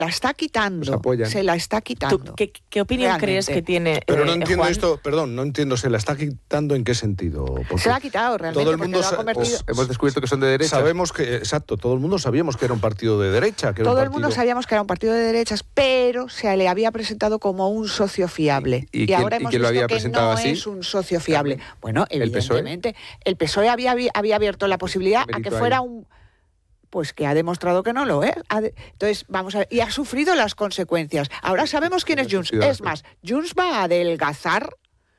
la está quitando, se la está quitando. ¿Qué opinión realmente crees que tiene Pero no entiendo Juan? esto, perdón, no entiendo, ¿se la está quitando en qué sentido? Porque se la ha quitado realmente, todo el mundo porque lo ha convertido... hemos descubierto que son de derecha. Sabemos que, exacto, todo el mundo sabíamos que era un partido de derecha. Que era todo el mundo sabíamos que era un partido de derechas, pero se le había presentado como un socio fiable. Y ahora hemos visto que no es un socio fiable. Bueno, evidentemente, el PSOE había abierto la posibilidad a que fuera un... Pues que ha demostrado que no lo es. Entonces, vamos a ver, y ha sufrido las consecuencias. Ahora sabemos quién es Junts. Es más, Junts va a adelgazar,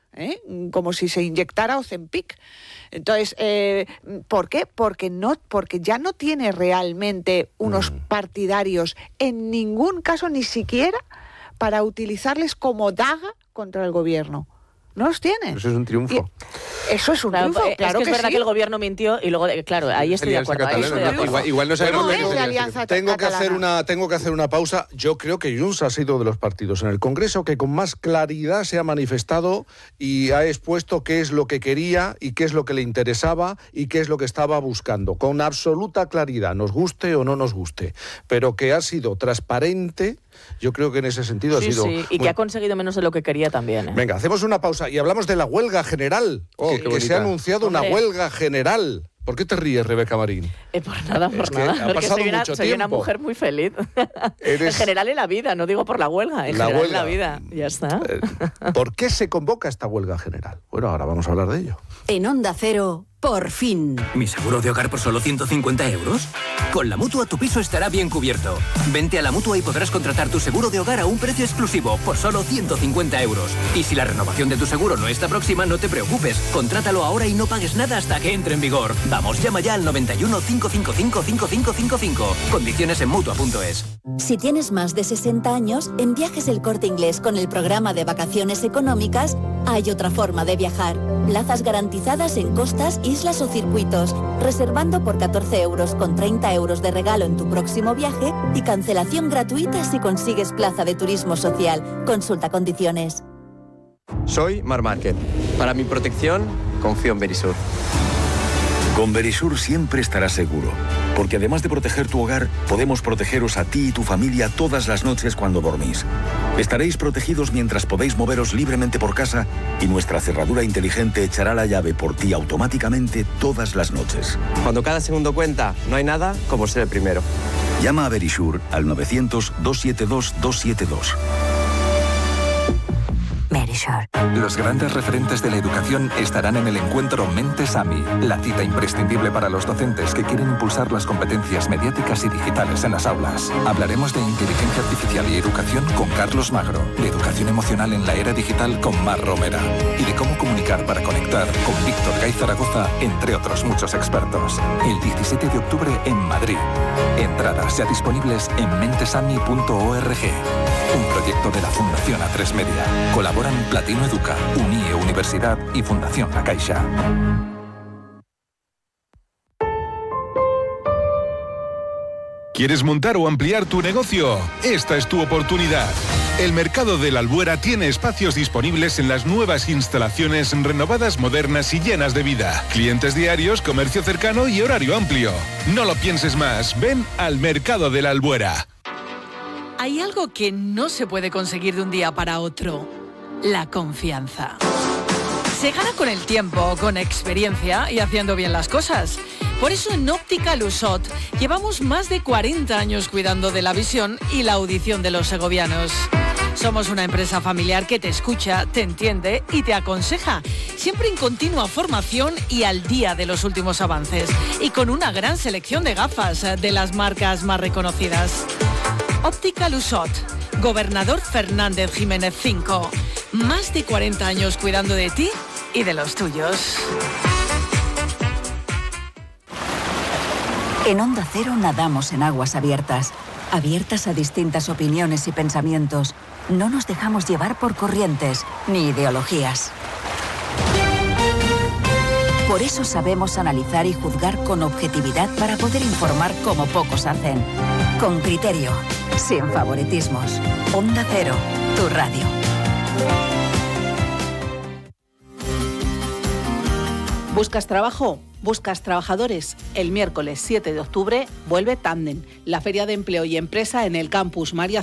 como si se inyectara Ozempic. Entonces, ¿por qué? Porque ya no tiene realmente unos partidarios, en ningún caso, ni siquiera para utilizarles como daga contra el gobierno. No los tienen. Eso es un triunfo. Eso es un triunfo, claro es que verdad sí. que el gobierno mintió y luego, claro, ahí estoy de acuerdo. Igual no sabemos. Tengo que hacer una pausa. Yo creo que Junts ha sido de los partidos en el Congreso que con más claridad se ha manifestado y ha expuesto qué es lo que quería y qué es lo que le interesaba y qué es lo que estaba buscando. Con absoluta claridad, nos guste o no nos guste. Pero que ha sido transparente, yo creo que en ese sentido ha sido... Sí, y que ha conseguido menos de lo que quería también. Venga, hacemos una pausa y hablamos de la huelga general. Que se ha anunciado una huelga general. ¿Por qué te ríes, Rebeca Marín? Por nada. Ha pasado mucho tiempo. Soy una mujer muy feliz. En general en la vida, no digo por la huelga, en la vida. Ya está. ¿Por qué se convoca esta huelga general? Bueno, ahora vamos a hablar de ello. En Onda Cero, por fin. ¿Mi seguro de hogar por solo 150 euros? Con la Mutua tu piso estará bien cubierto. Vente a la Mutua y podrás contratar tu seguro de hogar a un precio exclusivo por solo 150 euros. Y si la renovación de tu seguro no está próxima, no te preocupes. Contrátalo ahora y no pagues nada hasta que entre en vigor. Vamos, llama ya al 91 555 5555. Condiciones en Mutua.es. Si tienes más de 60 años, en Viajes El Corte Inglés con el programa de vacaciones económicas, hay otra forma de viajar. Plazas garantizadas en costas, islas o circuitos, reservando por 14 euros con 30 euros de regalo en tu próximo viaje y cancelación gratuita si consigues plaza de turismo social. Consulta condiciones. Soy Mar Márquez. Para mi protección, confío en Verisur. Con Verisur siempre estarás seguro, porque además de proteger tu hogar, podemos protegeros a ti y tu familia todas las noches cuando dormís. Estaréis protegidos mientras podéis moveros libremente por casa y nuestra cerradura inteligente echará la llave por ti automáticamente todas las noches. Cuando cada segundo cuenta, no hay nada como ser el primero. Llama a Verisur al 900-272-272. Verisur. Los grandes referentes de la educación estarán en el encuentro Mentes AMI, la cita imprescindible para los docentes que quieren impulsar las competencias mediáticas y digitales en las aulas. Hablaremos de inteligencia artificial y educación con Carlos Magro, de educación emocional en la era digital con Mar Romera y de cómo comunicar para conectar con Víctor Gay Zaragoza, entre otros muchos expertos. El 17 de octubre en Madrid. Entradas ya disponibles en mentesami.org. Un proyecto de la Fundación A3 Media. Colaboran Platino Educa, UNIE Universidad y Fundación La Caixa. ¿Quieres montar o ampliar tu negocio? Esta es tu oportunidad. El Mercado de la Albuera tiene espacios disponibles en las nuevas instalaciones renovadas, modernas y llenas de vida. Clientes diarios, comercio cercano y horario amplio. No lo pienses más. Ven al Mercado de la Albuera. Hay algo que no se puede conseguir de un día para otro: la confianza. Se gana con el tiempo, con experiencia y haciendo bien las cosas. Por eso en Óptica Lusot llevamos más de 40 años cuidando de la visión y la audición de los segovianos. Somos una empresa familiar que te escucha, te entiende y te aconseja, siempre en continua formación y al día de los últimos avances, y con una gran selección de gafas de las marcas más reconocidas. Óptica Lusot, Gobernador Fernández Jiménez 5. Más de 40 años cuidando de ti y de los tuyos. En Onda Cero nadamos en aguas abiertas, abiertas a distintas opiniones y pensamientos. No nos dejamos llevar por corrientes ni ideologías. Por eso sabemos analizar y juzgar con objetividad para poder informar como pocos hacen. Con criterio, sin favoritismos. Onda Cero, tu radio. ¿Buscas trabajo? ¿Buscas trabajadores? El miércoles 7 de octubre vuelve Tandem, la feria de empleo y empresa en el campus María